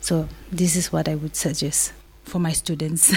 So this is what I would suggest for my students.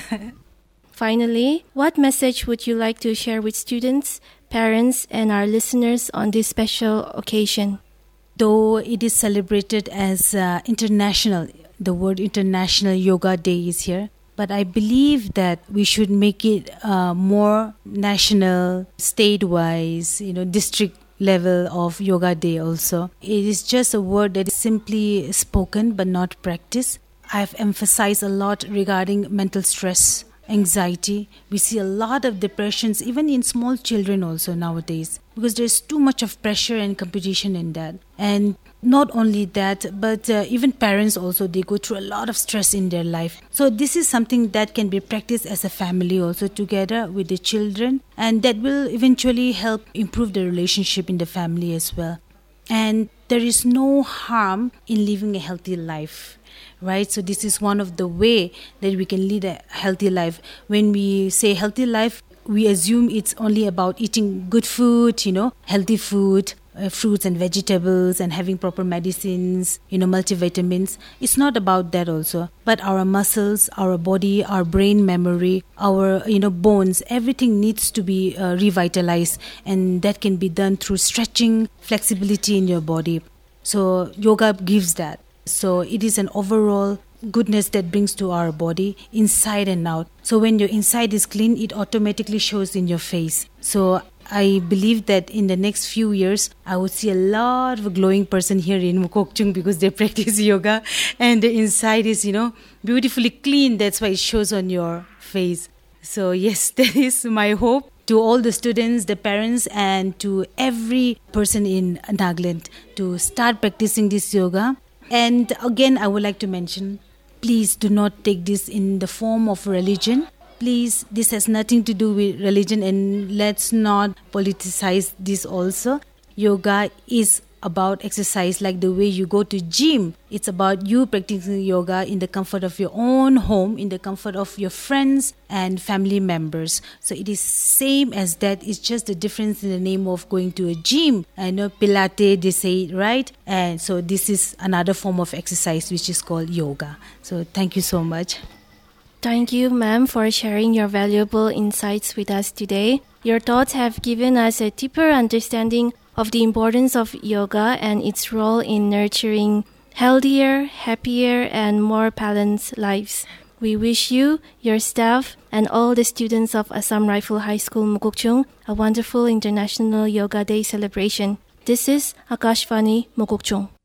Finally, what message would you like to share with students, parents, and our listeners on this special occasion? Though it is celebrated as international, the word International Yoga Day is here, but I believe that we should make it more national, state-wise, district level of Yoga Day also. It is just a word that is simply spoken but not practiced. I've emphasized a lot regarding mental stress, anxiety. We see a lot of depressions even in small children also nowadays, because there's too much of pressure and competition in that. And not only that, but even parents also, they go through a lot of stress in their life. So this is something that can be practiced as a family also together with the children, and that will eventually help improve the relationship in the family as well. And there is no harm in living a healthy life, right? So this is one of the way that we can lead a healthy life. When we say healthy life, we assume it's only about eating good food, healthy food, fruits and vegetables, and having proper medicines, multivitamins. It's not about that also. But our muscles, our body, our brain memory, our, bones, everything needs to be revitalized. And that can be done through stretching, flexibility in your body. So yoga gives that. So it is an overall goodness that brings to our body inside and out. So when your inside is clean, it automatically shows in your face. So I believe that in the next few years, I would see a lot of a glowing person here in Mukokchung because they practice yoga and the inside is, beautifully clean. That's why it shows on your face. So yes, that is my hope to all the students, the parents, and to every person in Nagaland to start practicing this yoga. And again, I would like to mention, please do not take this in the form of religion. Please, this has nothing to do with religion, and let's not politicize this also. Yoga is about exercise like the way you go to gym. It's about you practicing yoga in the comfort of your own home, in the comfort of your friends and family members. So it is same as that. It's just the difference in the name of going to a gym. I know Pilates, they say it, right? And so this is another form of exercise which is called yoga. So thank you so much. Thank you, ma'am, for sharing your valuable insights with us today. Your thoughts have given us a deeper understanding of the importance of yoga and its role in nurturing healthier, happier, and more balanced lives. We wish you, your staff, and all the students of Assam Rifle High School, Mukokchung, a wonderful International Yoga Day celebration. This is Akashvani, Mukokchung.